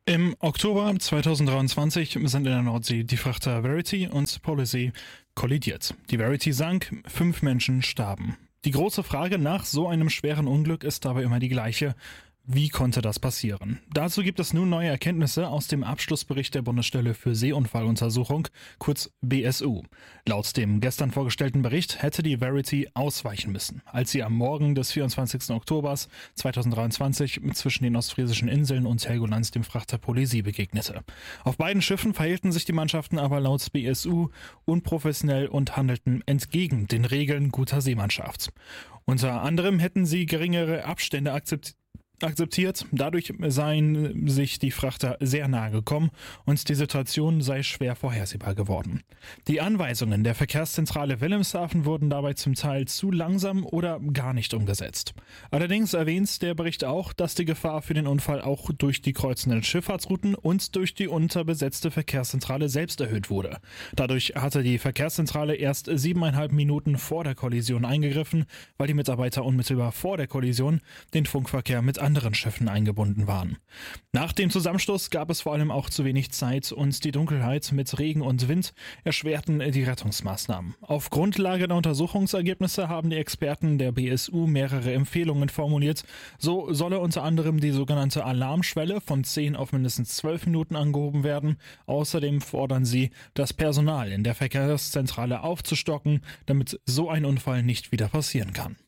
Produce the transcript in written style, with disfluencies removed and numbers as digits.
Im Oktober 2023 sind in der Nordsee die Frachter Verity und Policy kollidiert. Die Verity sank, 5 Menschen starben. Die große Frage nach so einem schweren Unglück ist dabei immer die gleiche. Wie konnte das passieren? Dazu gibt es nun neue Erkenntnisse aus dem Abschlussbericht der Bundesstelle für Seeunfalluntersuchung, kurz BSU. Laut dem gestern vorgestellten Bericht hätte die Verity ausweichen müssen, als sie am Morgen des 24. Oktobers 2023 zwischen den ostfriesischen Inseln und Helgoland dem Frachter Policy begegnete. Auf beiden Schiffen verhielten sich die Mannschaften aber laut BSU unprofessionell und handelten entgegen den Regeln guter Seemannschaft. Unter anderem hätten sie geringere Abstände akzeptiert. Dadurch seien sich die Frachter sehr nahe gekommen und die Situation sei schwer vorhersehbar geworden. Die Anweisungen der Verkehrszentrale Wilhelmshaven wurden dabei zum Teil zu langsam oder gar nicht umgesetzt. Allerdings erwähnt der Bericht auch, dass die Gefahr für den Unfall auch durch die kreuzenden Schifffahrtsrouten und durch die unterbesetzte Verkehrszentrale selbst erhöht wurde. Dadurch hatte die Verkehrszentrale erst 7,5 Minuten vor der Kollision eingegriffen, weil die Mitarbeiter unmittelbar vor der Kollision den Funkverkehr mit anderen Schiffen eingebunden waren. Nach dem Zusammenstoß gab es vor allem auch zu wenig Zeit und die Dunkelheit mit Regen und Wind erschwerten die Rettungsmaßnahmen. Auf Grundlage der Untersuchungsergebnisse haben die Experten der BSU mehrere Empfehlungen formuliert. So solle unter anderem die sogenannte Alarmschwelle von 10 auf mindestens 12 Minuten angehoben werden. Außerdem fordern sie, das Personal in der Verkehrszentrale aufzustocken, damit so ein Unfall nicht wieder passieren kann.